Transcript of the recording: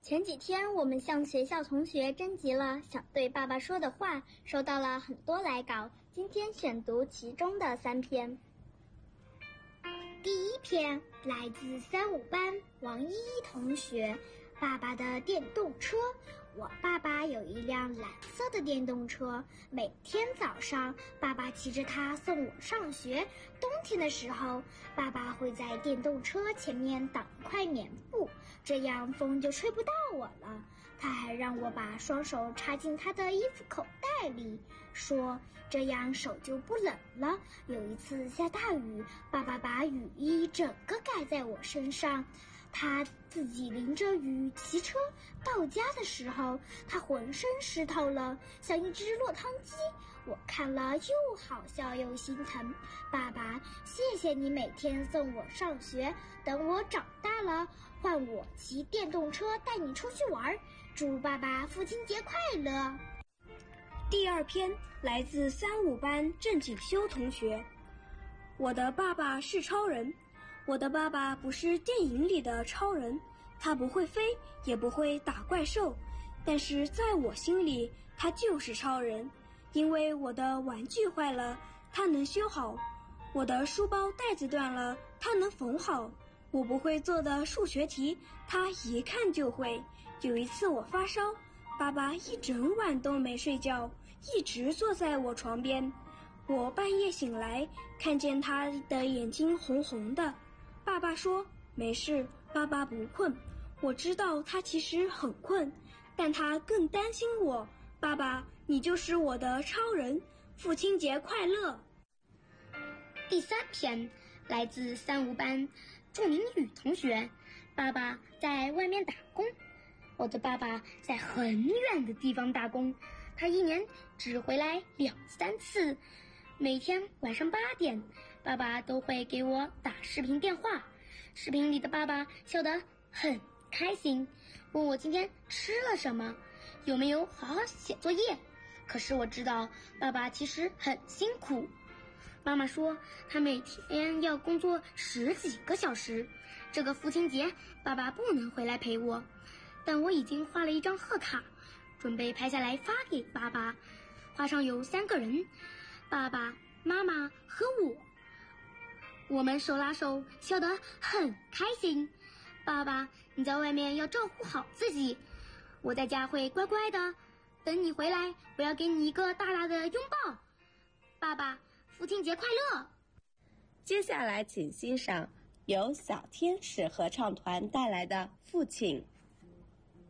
前几天我们向学校同学征集了想对爸爸说的话，收到了很多来稿，今天选读其中的3篇。第1篇来自3、5班王依依同学，爸爸的电动车。我爸爸有一辆蓝色的电动车，每天早上爸爸骑着它送我上学。冬天的时候，爸爸会在电动车前面挡一块棉布，这样风就吹不到我了。他还让我把双手插进他的衣服口袋里，说这样手就不冷了。有一次下大雨，爸爸把雨衣整个盖在我身上，他自己淋着雨骑车到家的时候，他浑身湿透了，像一只落汤鸡。我看了又好笑又心疼。爸爸，谢谢你每天送我上学，等我长大了，换我骑电动车带你出去玩。祝爸爸父亲节快乐。 第2篇来自3、5班郑锦修同学。我的爸爸是超人。我的爸爸不是电影里的超人，他不会飞，也不会打怪兽，但是在我心里，他就是超人。因为我的玩具坏了，他能修好；我的书包带子断了，他能缝好；我不会做的数学题，他一看就会。有一次我发烧，爸爸一整晚都没睡觉，一直坐在我床边。我半夜醒来，看见他的眼睛红红的。爸爸说没事，爸爸不困。我知道他其实很困，但他更担心我。爸爸，你就是我的超人，父亲节快乐。 第3篇来自3、5班祝明宇同学。爸爸在外面打工。我的爸爸在很远的地方打工，他一年只回来2、3次。每天晚上8点，爸爸都会给我打视频电话。视频里的爸爸笑得很开心，问我今天吃了什么，有没有好好写作业。可是我知道爸爸其实很辛苦。妈妈说他每天要工作10几个小时，这个父亲节爸爸不能回来陪我，但我已经画了一张贺卡，准备拍下来发给爸爸。画上有3个人，爸爸妈妈和我们手拉手笑得很开心。爸爸，你在外面要照顾好自己，我在家会乖乖的等你回来，我要给你一个大大的拥抱。爸爸，父亲节快乐。 接下来请欣赏由小天使合唱团带来的《父亲》。